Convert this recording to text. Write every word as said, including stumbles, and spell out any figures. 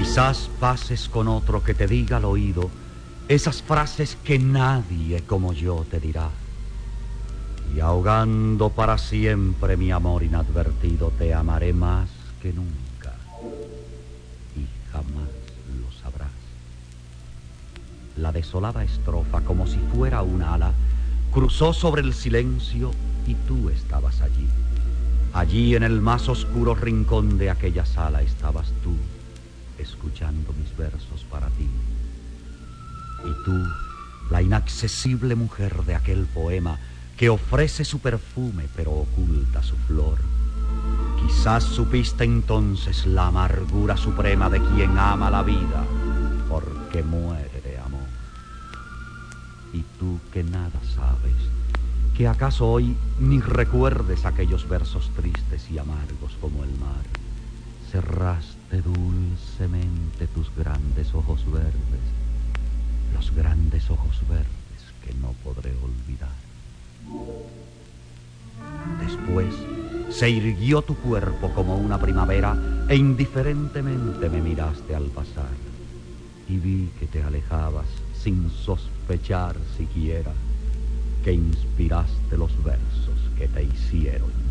Quizás pases con otro que te diga al oído esas frases que nadie como yo te dirá. Y ahogando para siempre mi amor inadvertido, te amaré más que nunca y jamás lo sabrás. La desolada estrofa, como si fuera un ala, cruzó sobre el silencio y tú estabas allí. Allí en el más oscuro rincón de aquella sala estabas tú, escuchando mis versos para ti. Y tú, la inaccesible mujer de aquel poema que ofrece su perfume pero oculta su flor. Quizás supiste entonces la amargura suprema de quien ama la vida porque muere de amor. Y tú que nada sabes, que acaso hoy ni recuerdes aquellos versos tristes y amargos como el mar, cerraste dulcemente tus grandes ojos verdes, los grandes ojos verdes que no podré olvidar. Después se irguió tu cuerpo como una primavera e indiferentemente me miraste al pasar y vi que te alejabas sin sospechar siquiera que inspiraste los versos que te hicieron